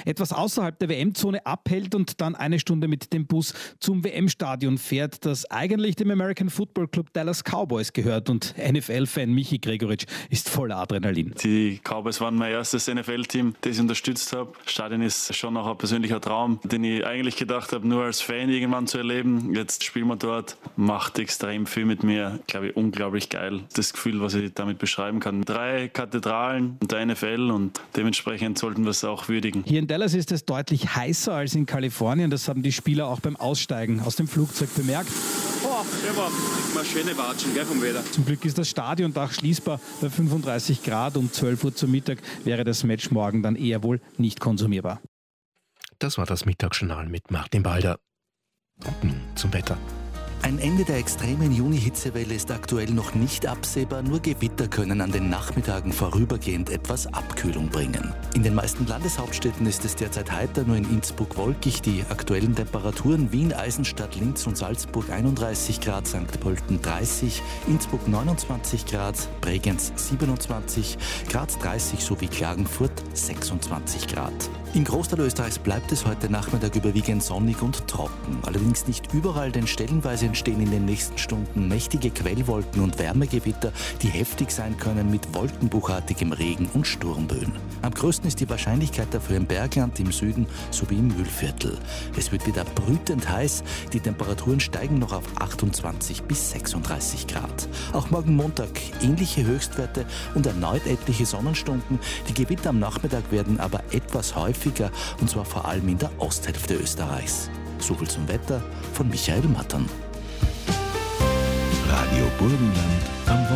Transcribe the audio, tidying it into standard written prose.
etwas außerhalb der WM-Zone abhält und dann eine Stunde mit dem Bus zum WM-Stadion fährt, das eigentlich dem American Football Club Dallas Cowboys gehört. Und NFL-Fan Michi Gregoritsch ist voller Adrenalin. Die Cowboys waren mein erstes NFL-Team, das ich unterstützt habe. Das Stadion ist schon noch ein persönlicher Traum, den ich eigentlich gedacht habe, nur als Fan irgendwann zu erleben. Jetzt spielen wir dort, macht extrem viel mit mir. Glaube ich, unglaublich geil. Das Gefühl, was ich damit beschreiben kann. 3 Kathedralen und der NFL und dementsprechend sollten wir es auch würdigen. Hier in Dallas ist es deutlich heißer als in Kalifornien. Das haben die Spieler auch beim Aussteigen aus dem Flugzeug bemerkt. Oh, sehr warm. Mal schöne Watschen, gell, vom Wetter. Zum Glück ist das Stadiondach schließbar bei 35 Grad. Um 12 Uhr zum Mittag wäre das Match morgen dann eher wohl nicht konsumierbar. Das war das Mittagsjournal mit Martin Balder. Und nun zum Wetter. Ein Ende der extremen Juni-Hitzewelle ist aktuell noch nicht absehbar, nur Gewitter können an den Nachmittagen vorübergehend etwas Abkühlung bringen. In den meisten Landeshauptstädten ist es derzeit heiter, nur in Innsbruck wolkig. Die aktuellen Temperaturen: Wien, Eisenstadt, Linz und Salzburg 31 Grad, St. Pölten 30, Innsbruck 29 Grad, Bregenz 27, Graz 30 sowie Klagenfurt 26 Grad. Im Großteil Österreichs bleibt es heute Nachmittag überwiegend sonnig und trocken. Allerdings nicht überall, denn stellenweise entstehen in den nächsten Stunden mächtige Quellwolken und Wärmegewitter, die heftig sein können mit wolkenbruchartigem Regen und Sturmböen. Am größten ist die Wahrscheinlichkeit dafür im Bergland, im Süden sowie im Mühlviertel. Es wird wieder brütend heiß, die Temperaturen steigen noch auf 28 bis 36 Grad. Auch morgen Montag ähnliche Höchstwerte und erneut etliche Sonnenstunden. Die Gewitter am Nachmittag werden aber etwas häufiger, und zwar vor allem in der Osthälfte Österreichs. Soviel zum Wetter von Michael Mattern. Radio Burgenland am